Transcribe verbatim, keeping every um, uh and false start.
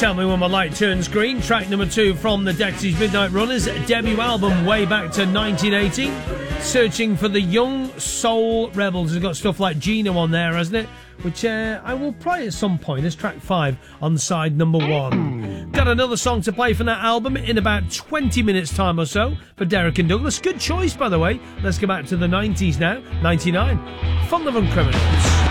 Tell Me When My Light Turns Green, track number two from the Dexys Midnight Runners debut album way back to nineteen eighty. Searching for the Young Soul Rebels. It's got stuff like Gino on there, hasn't it? Which uh, I will play at some point as track five on side number one. Got another song to play from that album in about twenty minutes time or so for Derek and Douglas. Good choice, by the way. Let's go back to the nineties now. ninety-nine. Fun Loving Criminals.